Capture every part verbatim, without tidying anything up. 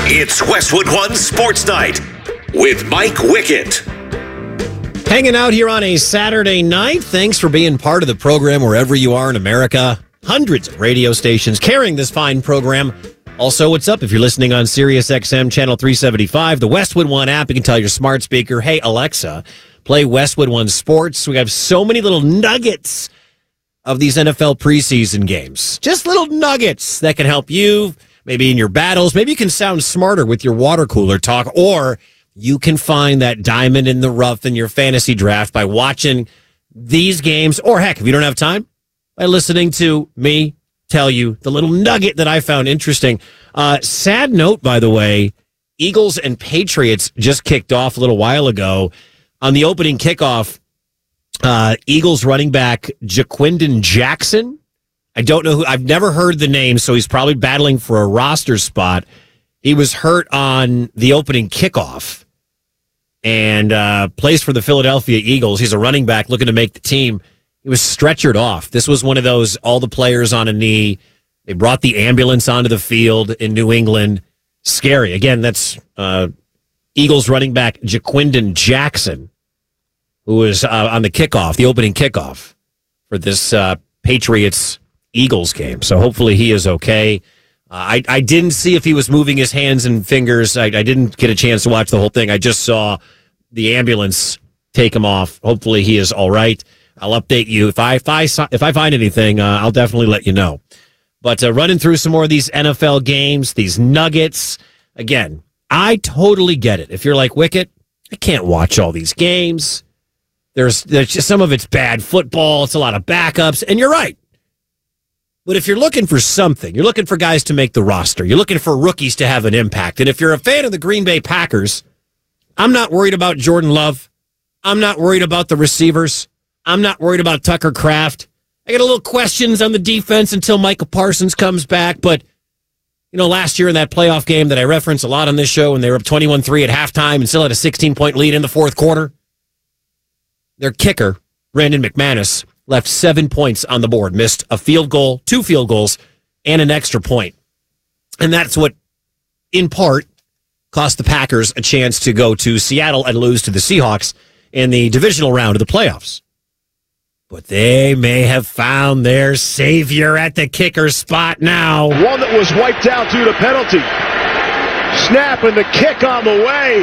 It's Westwood One Sports Night with Mike Wickett. Hanging out here on a Saturday night. Thanks for being part of the program wherever you are in America. Hundreds of radio stations carrying this fine program. Also, what's up if you're listening on Sirius X M Channel three seventy-five, the Westwood One app. You can tell your smart speaker, hey, Alexa, play Westwood One Sports. We have so many little nuggets of these N F L preseason games. Just little nuggets that can help you, maybe in your battles. Maybe you can sound smarter with your water cooler talk, or you can find that diamond in the rough in your fantasy draft by watching these games, or heck, if you don't have time, by listening to me tell you the little nugget that I found interesting. Uh, sad note, by the way, Eagles and Patriots just kicked off a little while ago. On the opening kickoff, uh, Eagles running back Jaquindon Jackson. I don't know who, I've never heard the name, so he's probably battling for a roster spot. He was hurt on the opening kickoff and uh, plays for the Philadelphia Eagles. He's a running back looking to make the team. He was stretchered off. This was one of those, all the players on a knee. They brought the ambulance onto the field in New England. Scary. Again, that's uh, Eagles running back Jaquindon Jackson, who was uh, on the kickoff, the opening kickoff for this uh, Patriots-Eagles game. So hopefully he is okay. Uh, I, I didn't see if he was moving his hands and fingers. I, I didn't get a chance to watch the whole thing. I just saw the ambulance take him off. Hopefully he is all right. I'll update you. If I if I, if I find anything, uh, I'll definitely let you know. But uh, running through some more of these N F L games, these nuggets. Again, I totally get it. If you're like Wicket, I can't watch all these games. There's, there's just some of it's bad football. It's a lot of backups. And you're right. But if you're looking for something, you're looking for guys to make the roster. You're looking for rookies to have an impact. And if you're a fan of the Green Bay Packers, I'm not worried about Jordan Love. I'm not worried about the receivers. I'm not worried about Tucker Kraft. I got a little questions on the defense until Micah Parsons comes back. But, you know, last year in that playoff game that I reference a lot on this show, when they were up twenty-one three at halftime and still had a sixteen-point lead in the fourth quarter, their kicker, Brandon McManus, left seven points on the board, missed a field goal, two field goals, and an extra point. And that's what, in part, cost the Packers a chance to go to Seattle and lose to the Seahawks in the divisional round of the playoffs. But they may have found their savior at the kicker spot now. One that was wiped out due to penalty. Snap and the kick on the way.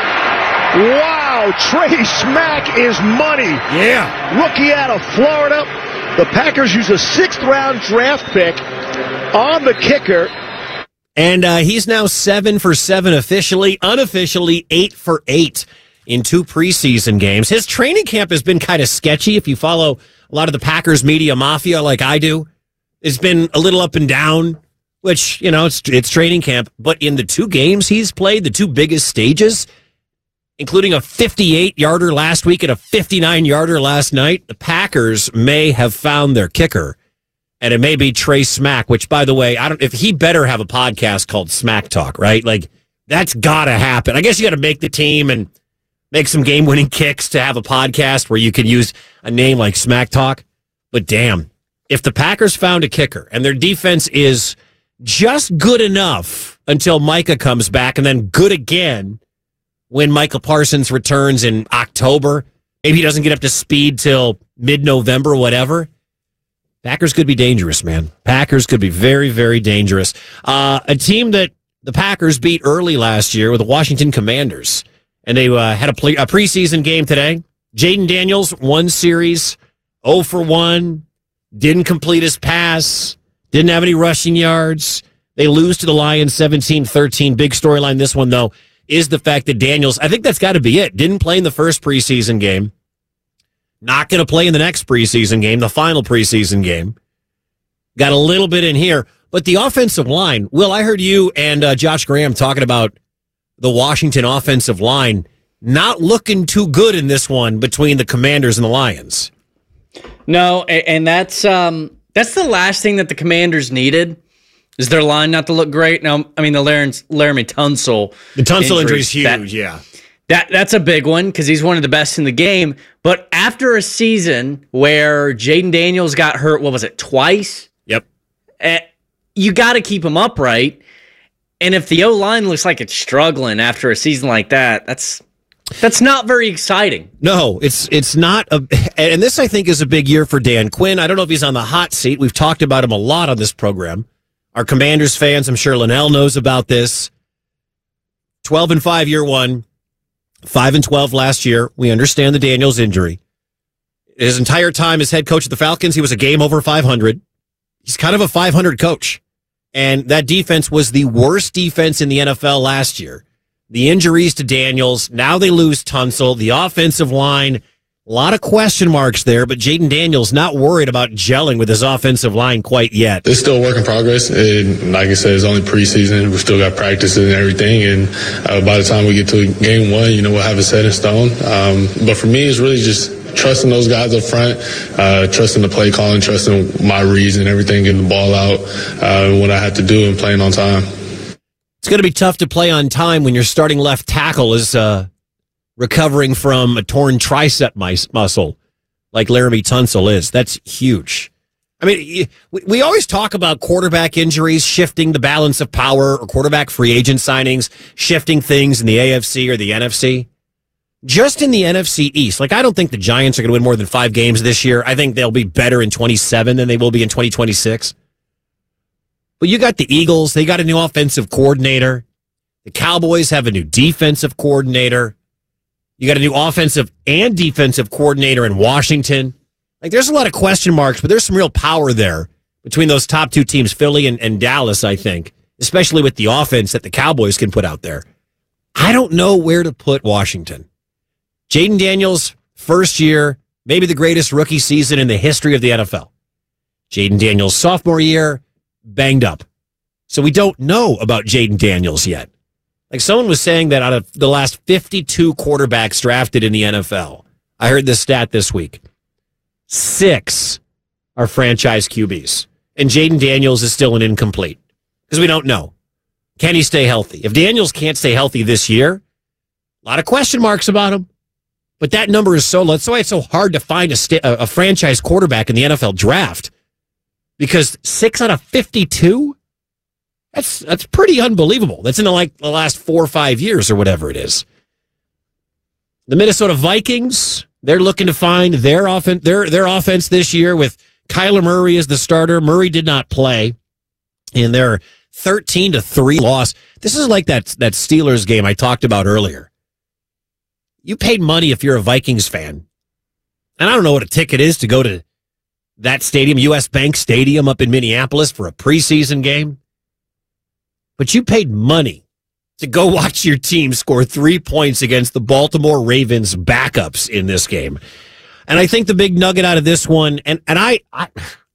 Wow, Trey Smack is money. Yeah. Rookie out of Florida. The Packers use a sixth-round draft pick on the kicker. And uh, he's now seven for seven officially, unofficially eight for eight in two preseason games. His training camp has been kind of sketchy. If you follow a lot of the Packers media mafia like I do, it's been a little up and down, which, you know, it's, it's training camp. But in the two games he's played, the two biggest stages, including a fifty-eight-yarder last week and a fifty-nine-yarder last night, the Packers may have found their kicker. And it may be Trey Smack, which, by the way, I don't. If he better have a podcast called Smack Talk, right? Like, that's got to happen. I guess you got to make the team and make some game-winning kicks to have a podcast where you could use a name like Smack Talk. But damn, if the Packers found a kicker and their defense is just good enough until Micah comes back and then good again when Micah Parsons returns in October, maybe he doesn't get up to speed till mid-November or whatever, Packers could be dangerous, man. Packers could be very, very dangerous. Uh, a team that the Packers beat early last year with the Washington Commanders. And they uh, had a, play, a preseason game today. Jaden Daniels, one series, zero for one, didn't complete his pass, didn't have any rushing yards. They lose to the Lions seventeen thirteen. Big storyline this one, though, is the fact that Daniels, I think that's got to be it, didn't play in the first preseason game. Not going to play in the next preseason game, the final preseason game. Got a little bit in here. But the offensive line, Will, I heard you and uh, Josh Graham talking about the Washington offensive line not looking too good in this one between the Commanders and the Lions. No, and that's um, that's the last thing that the Commanders needed, is their line not to look great. Now, I mean, the Laramie, Laramie Tunsil. The Tunsil injury is huge, that, yeah. That That's a big one because he's one of the best in the game. But after a season where Jaden Daniels got hurt, what was it, twice? Yep. Uh, you got to keep him upright. And if the O-line looks like it's struggling after a season like that, that's that's not very exciting. No, it's it's not. A, and this, I think, is a big year for Dan Quinn. I don't know if he's on the hot seat. We've talked about him a lot on this program. Our Commanders fans, I'm sure Linnell knows about this. twelve and five year one, five and twelve last year. We understand the Daniels injury. His entire time as head coach of the Falcons, he was a game over five hundred. He's kind of a five hundred coach. And that defense was the worst defense in the N F L last year. The injuries to Daniels, now they lose Tunsil. The offensive line, a lot of question marks there, but Jayden Daniels not worried about gelling with his offensive line quite yet. It's still a work in progress. And like I said, it's only preseason. We've still got practices and everything. And uh, by the time we get to game one, you know, we'll have it set in stone. Um, but for me, it's really just trusting those guys up front, uh, trusting the play calling, trusting my reads and everything, getting the ball out, uh, what I have to do and playing on time. It's going to be tough to play on time when your starting left tackle is uh, recovering from a torn tricep mus- muscle like Laramie Tunsil is. That's huge. I mean, we, we always talk about quarterback injuries shifting the balance of power, or quarterback free agent signings shifting things in the A F C or the N F C. Just in the N F C East, like I don't think the Giants are going to win more than five games this year. I think they'll be better in twenty-seven than they will be in twenty twenty-six. But you got the Eagles. They got a new offensive coordinator. The Cowboys have a new defensive coordinator. You got a new offensive and defensive coordinator in Washington. Like there's a lot of question marks, but there's some real power there between those top two teams, Philly and, and Dallas, I think, especially with the offense that the Cowboys can put out there. I don't know where to put Washington. Jayden Daniels, first year, maybe the greatest rookie season in the history of the N F L. Jayden Daniels, sophomore year, banged up. So we don't know about Jayden Daniels yet. Like someone was saying that out of the last fifty-two quarterbacks drafted in the N F L, I heard this stat this week, six are franchise Q Bs. And Jayden Daniels is still an incomplete because we don't know. Can he stay healthy? If Daniels can't stay healthy this year, a lot of question marks about him. But that number is so low. That's why it's so hard to find a, sta- a franchise quarterback in the N F L draft. Because six out of fifty-two? That's that's pretty unbelievable. That's in the, like the last four or five years or whatever it is. The Minnesota Vikings, they're looking to find their offense, their, their offense this year with Kyler Murray as the starter. Murray did not play in their thirteen to three loss. This is like that, that Steelers game I talked about earlier. You paid money if you're a Vikings fan. And I don't know what a ticket is to go to that stadium, U S Bank Stadium up in Minneapolis for a preseason game. But you paid money to go watch your team score three points against the Baltimore Ravens backups in this game. And I think the big nugget out of this one, and, and I, I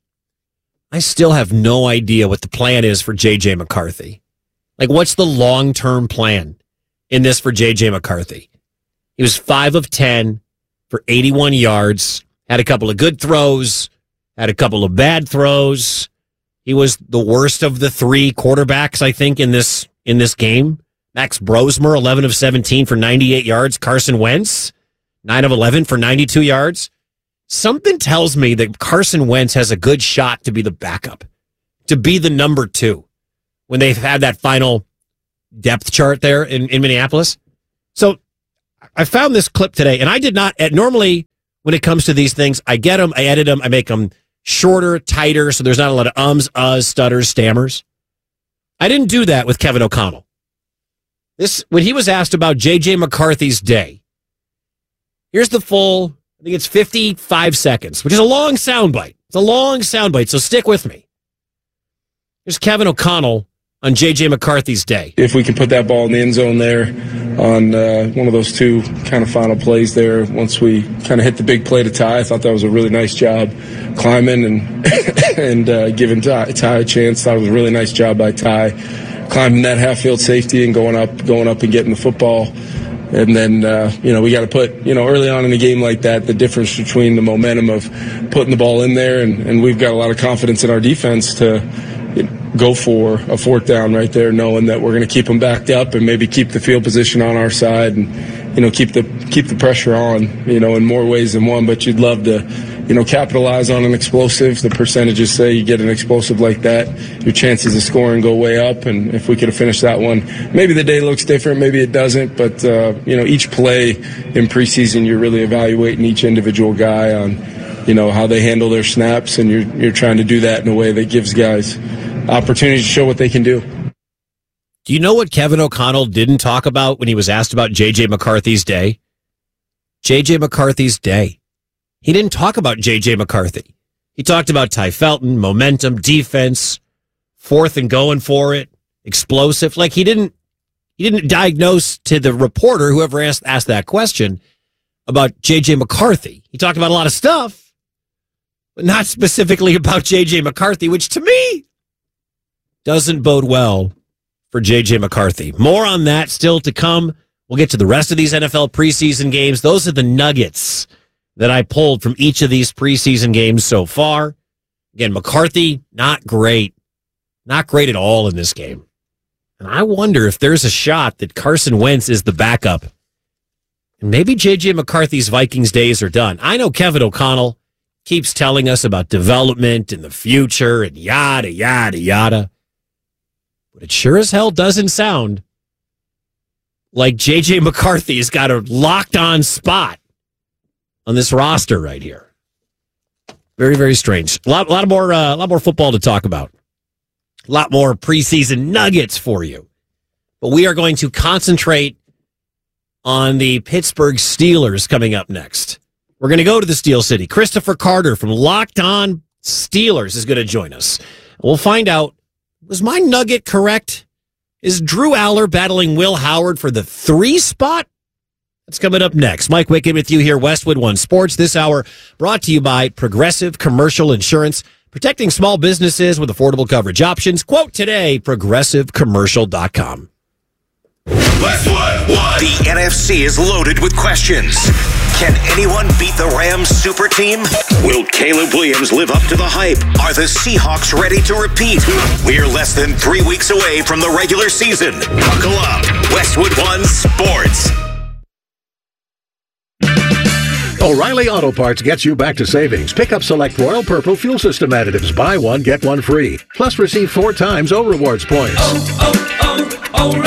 I still have no idea what the plan is for J J McCarthy. Like, what's the long-term plan in this for J J McCarthy? He was five of ten for eighty-one yards, had a couple of good throws, had a couple of bad throws. He was the worst of the three quarterbacks, I think, in this in this game. Max Brosmer, eleven of seventeen for ninety-eight yards. Carson Wentz, nine of eleven for ninety-two yards. Something tells me that Carson Wentz has a good shot to be the backup, to be the number two when they've had that final depth chart there in, in Minneapolis. So I found this clip today, and I did not, normally when it comes to these things, I get them, I edit them, I make them shorter, tighter, so there's not a lot of ums, uhs, stutters, stammers. I didn't do that with Kevin O'Connell. This, when he was asked about J J McCarthy's day, here's the full, I think it's fifty-five seconds, which is a long soundbite. It's a long soundbite, so stick with me. Here's Kevin O'Connell on J J McCarthy's day. If we can put that ball in the end zone there on uh, one of those two kind of final plays there, once we kind of hit the big play to Ty, I thought that was a really nice job climbing and and uh, giving Ty, Ty a chance. Thought it was a really nice job by Ty climbing that half-field safety and going up, going up and getting the football. And then, uh, you know, we got to put, you know, early on in a game like that, the difference between the momentum of putting the ball in there, and, and we've got a lot of confidence in our defense to you know, go for a fourth down right there, knowing that we're going to keep them backed up and maybe keep the field position on our side and, you know, keep the keep the pressure on, you know, in more ways than one. But you'd love to you know, capitalize on an explosive. The percentages say you get an explosive like that, your chances of scoring go way up. And if we could have finished that one, maybe the day looks different, maybe it doesn't. But, uh, you know, each play in preseason, you're really evaluating each individual guy on, you know, how they handle their snaps. And you're, you're trying to do that in a way that gives guys opportunities to show what they can do. Do you know what Kevin O'Connell didn't talk about when he was asked about J J. McCarthy's day? J J. McCarthy's day. He didn't talk about J J. McCarthy. He talked about Ty Felton, momentum, defense, fourth and going for it, explosive. Like he didn't he didn't diagnose to the reporter, whoever asked asked that question, about J J. McCarthy. He talked about a lot of stuff, but not specifically about J J. McCarthy, which to me doesn't bode well for J J. McCarthy. More on that still to come. We'll get to the rest of these N F L preseason games. Those are the nuggets that I pulled from each of these preseason games so far. Again, McCarthy, not great. Not great at all in this game. And I wonder if there's a shot that Carson Wentz is the backup. And maybe J J. McCarthy's Vikings days are done. I know Kevin O'Connell keeps telling us about development and the future and yada, yada, yada. But it sure as hell doesn't sound like J J. McCarthy's got a locked-on spot on this roster right here. Very, very strange. A lot, a lot more, uh, a lot more football to talk about. A lot more preseason nuggets for you. But we are going to concentrate on the Pittsburgh Steelers coming up next. We're going to go to the Steel City. Christopher Carter from Locked On Steelers is going to join us. We'll find out, was my nugget correct? Is Drew Aller battling Will Howard for the three spot? That's coming up next. Mike Wickett with you here, Westwood One Sports. This hour brought to you by Progressive Commercial Insurance, protecting small businesses with affordable coverage options. Quote today, progressive commercial dot com. Westwood One. The N F C is loaded with questions. Can anyone beat the Rams super team? Will Caleb Williams live up to the hype? Are the Seahawks ready to repeat? We're less than three weeks away from the regular season. Buckle up. Westwood One Sports. O'Reilly Auto Parts gets you back to savings. Pick up select Royal Purple fuel system additives. Buy one, get one free. Plus receive four times O Rewards points. Oh,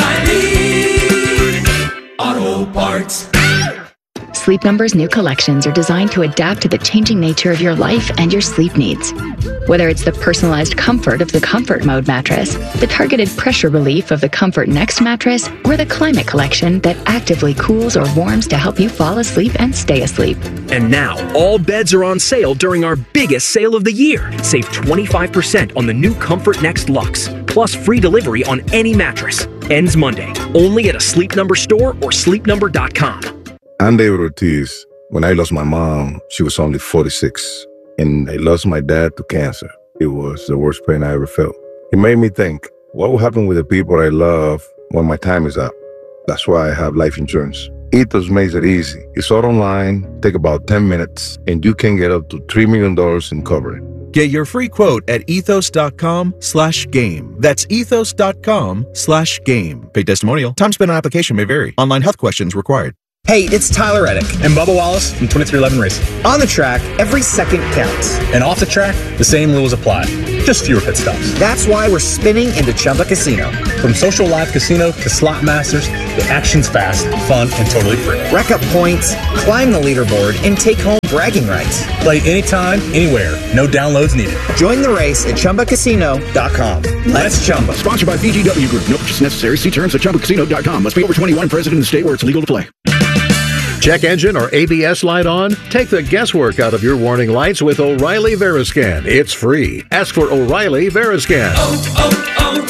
oh, oh, O'Reilly Auto Parts. Sleep Number's new collections are designed to adapt to the changing nature of your life and your sleep needs. Whether it's the personalized comfort of the Comfort Mode mattress, the targeted pressure relief of the Comfort Next mattress, or the Climate Collection that actively cools or warms to help you fall asleep and stay asleep. And now, all beds are on sale during our biggest sale of the year. Save twenty-five percent on the new Comfort Next Luxe, plus free delivery on any mattress. Ends Monday, only at a Sleep Number store or sleep number dot com. I'm David Ortiz. When I lost my mom, she was only forty-six, and I lost my dad to cancer. It was the worst pain I ever felt. It made me think, what will happen with the people I love when my time is up? That's why I have life insurance. Ethos makes it easy. It's all online, take about ten minutes, and you can get up to three million dollars in coverage. Get your free quote at ethos.com slash game. That's ethos.com slash game. Paid testimonial. Time spent on application may vary. Online health questions required. Hey, it's Tyler Reddick and Bubba Wallace from twenty-three eleven Racing. On the track, every second counts. And off the track, the same rules apply. Just fewer pit stops. That's why we're spinning into Chumba Casino. From social live casino to slot masters, the action's fast, fun, and totally free. Rack up points, climb the leaderboard, and take home bragging rights. Play anytime, anywhere. No downloads needed. Join the race at chumba casino dot com. Let's Chumba. Sponsored by B G W Group. No purchase necessary. See terms at chumba casino dot com. Must be over twenty-one, present in the state where it's legal to play. Check engine or A B S light on? Take the guesswork out of your warning lights with O'Reilly Veriscan. It's free. Ask for O'Reilly Veriscan. Oh,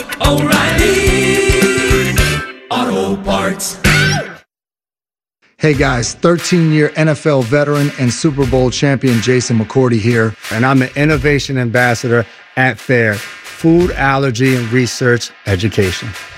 oh, oh, O'Reilly Auto Parts. Hey guys, thirteen-year N F L veteran and Super Bowl champion Jason McCourty here, and I'm an innovation ambassador at FAIR, Food Allergy and Research Education.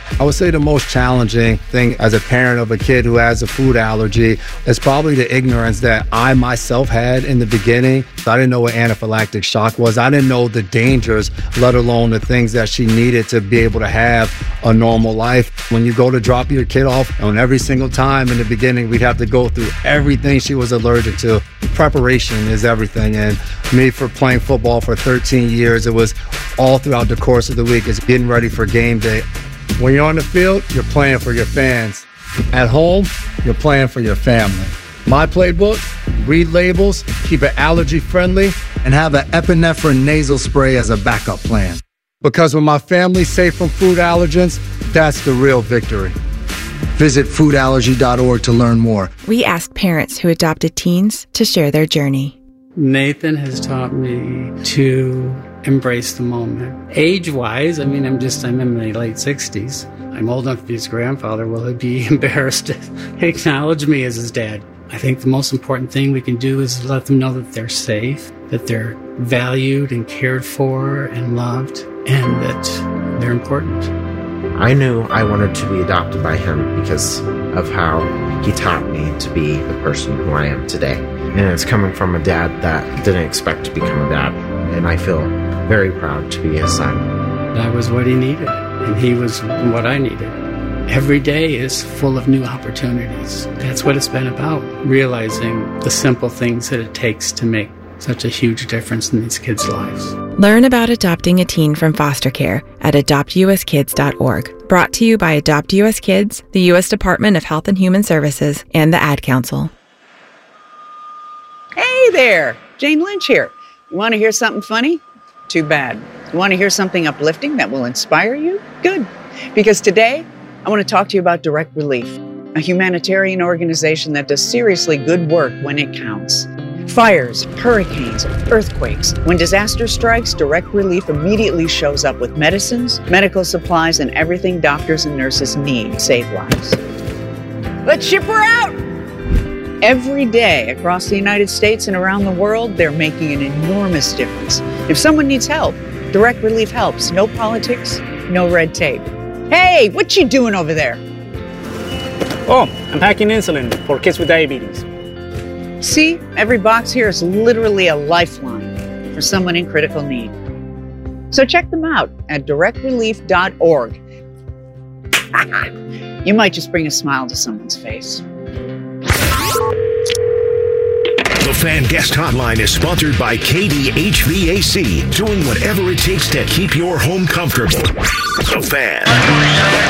I would say the most challenging thing as a parent of a kid who has a food allergy is probably the ignorance that I myself had in the beginning. I didn't know what anaphylactic shock was. I didn't know the dangers, let alone the things that she needed to be able to have a normal life. When you go to drop your kid off, and every single time in the beginning, we'd have to go through everything she was allergic to. Preparation is everything. And me, for playing football for thirteen years, it was all throughout the course of the week. It's getting ready for game day. When you're on the field, you're playing for your fans. At home, you're playing for your family. My playbook, read labels, keep it allergy friendly, and have an epinephrine nasal spray as a backup plan. Because when my family's safe from food allergens, that's the real victory. Visit food allergy dot org to learn more. We asked parents who adopted teens to share their journey. Nathan has taught me to embrace the moment. Age-wise, I mean, I'm just, I'm in my late sixties. I'm old enough to be his grandfather. Will he be embarrassed to acknowledge me as his dad? I think the most important thing we can do is let them know that they're safe, that they're valued and cared for and loved, and that they're important. I knew I wanted to be adopted by him because of how he taught me to be the person who I am today. And it's coming from a dad that didn't expect to become a dad. And I feel very proud to be his son. That was what he needed, and he was what I needed. Every day is full of new opportunities. That's what it's been about, realizing the simple things that it takes to make such a huge difference in these kids' lives. Learn about adopting a teen from foster care at adopt u s kids dot org. Brought to you by Adopt U S Kids, the U S Department of Health and Human Services, and the Ad Council. Hey there, Jane Lynch here. You want to hear something funny? Too bad. You want to hear something uplifting that will inspire you? Good. Because today, I want to talk to you about Direct Relief, a humanitarian organization that does seriously good work when it counts. Fires, hurricanes, earthquakes. When disaster strikes, Direct Relief immediately shows up with medicines, medical supplies, and everything doctors and nurses need to save lives. Let's ship her out! Every day across the United States and around the world, they're making an enormous difference. If someone needs help, Direct Relief helps. No politics, no red tape. Hey, what you doing over there? Oh, I'm packing insulin for kids with diabetes. See, every box here is literally a lifeline for someone in critical need. So check them out at direct relief dot org. You might just bring a smile to someone's face. The Fan Guest Hotline is sponsored by K D H V A C, doing whatever it takes to keep your home comfortable. The Fan.